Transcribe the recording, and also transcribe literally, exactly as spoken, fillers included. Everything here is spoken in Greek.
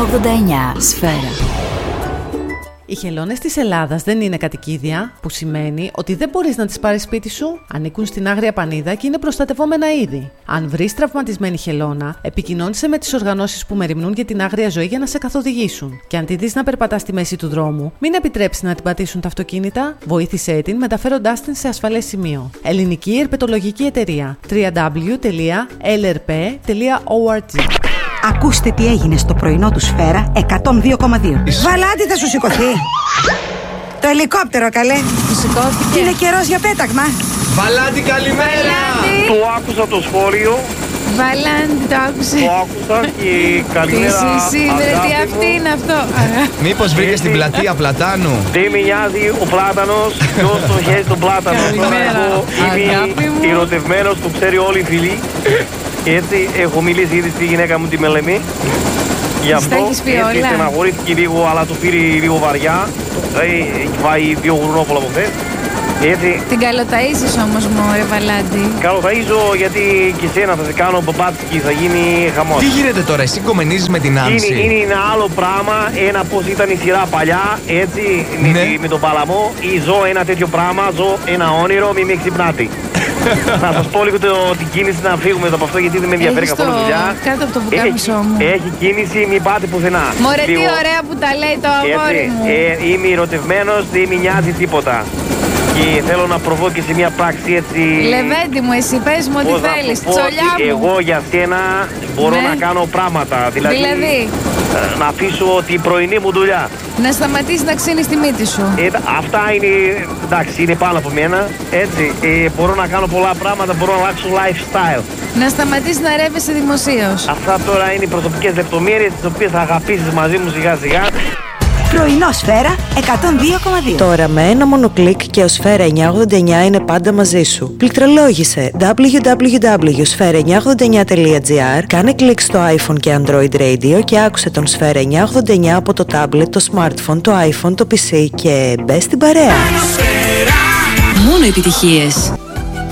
ογδόντα εννιά Σφαίρα. Οι χελώνες της Ελλάδας δεν είναι κατοικίδια, που σημαίνει ότι δεν μπορείς να τις πάρεις σπίτι σου. Ανήκουν στην Άγρια Πανίδα και είναι προστατευόμενα είδη. Αν βρεις τραυματισμένη χελώνα, επικοινώνησε με τις οργανώσεις που μεριμνούν για την άγρια ζωή για να σε καθοδηγήσουν. Και αν τη δεις να περπατά στη μέση του δρόμου, μην επιτρέψεις να την πατήσουν τα αυτοκίνητα. Βοήθησέ την μεταφέροντάς την σε ασφαλές σημείο. Ελληνική Ερπετολογική Εταιρεία. double-u double-u double-u τελεία ελ αρ πι τελεία org. Ακούστε τι έγινε στο πρωινό του Σφαίρα εκατόν δύο κόμμα δύο. Βαλάντι, θα σου σηκωθεί. Το ελικόπτερο, καλέ. Του σηκώθηκε. Είναι καιρός για πέταγμα. Βαλάντι, καλημέρα. Το άκουσα το σχόλιο. Βαλάντι, το άκουσε. Το άκουσα και καλημέρα. Εσύ, τι αυτή είναι αυτό. Μήπως βρήκες την πλατεία Πλατάνου? Δεν με νοιάζει ο πλάτανος, ποιος το χέρι τον πλάτανο. Τώρα εγώ είμαι ερωτευμένος, το ξέρει όλοι οι φίλοι. Έτσι, έχω μιλήσει ήδη στη γυναίκα μου τη Μελεμή. Γι' αυτό έτσι στεναχωρήθηκε λίγο, αλλά το πήρε λίγο βαριά. Έχει φάει δύο γουρνόπουλα από χθες. Έτσι. Την καλοταΐζεις όμως μου, ρε Βαλάντι. Καλοταΐζω γιατί και σένα θα σε κάνω μπαμπάτσικη, θα γίνει χαμός. Τι γίνεται τώρα, εσύ κομμενίζεις με την άμψη? Είναι, είναι ένα άλλο πράγμα, ένα πώς ήταν η σειρά παλιά, έτσι, ναι. με, με τον Παλαμό. Ή ζω ένα τέτοιο πράγμα, ζω ένα όνειρο, μη με ξυπνάτε. Να σας πω λίγο το, την κίνηση να φύγουμε από αυτό γιατί δεν με ενδιαφέρει καθόλου δουλειά. Κάτω από το πουκάμισό μου. Έχει κίνηση, μην πάτε πουθενά. Μωρέ, τι ωραία που τα λέει το αγόρι μου. Ε, είμαι ερωτευμένος, δεν με νοιάζει τίποτα. Και θέλω να προβώ και σε μια πράξη έτσι. Λεβέντη μου, εσύ πες μου ό,τι θέλεις. Τσολιά μου. Εγώ για σένα μπορώ ναι. να κάνω πράγματα. Δηλαδή, δηλαδή, να αφήσω την πρωινή μου δουλειά. Να σταματήσεις να ξύνεις τη μύτη σου. Ε, αυτά είναι, εντάξει, είναι πάνω από μένα. Έτσι, ε, μπορώ να κάνω πολλά πράγματα, μπορώ να αλλάξω lifestyle. Να σταματήσεις να ρεύεσαι δημοσίως. Αυτά τώρα είναι οι προσωπικές λεπτομέρειες τις οποίες θα αγαπήσεις μαζί μου σιγά σιγά. Πρωινό Σφαίρα εκατόν δύο κόμμα δύο. Τώρα με ένα μόνο κλικ και ο Σφαίρα εννιακόσια ογδόντα εννιά είναι πάντα μαζί σου. Πληκτρολόγησε double-u double-u double-u τελεία σφαίρα εννιακόσια ογδόντα εννιά τελεία τζι άρ, κάνε κλικ στο iPhone και Android Radio και άκουσε τον Σφαίρα εννιακόσια ογδόντα εννιά από το tablet, το smartphone, το iPhone, το πι σι και μπες στην παρέα. Μόνο επιτυχίες.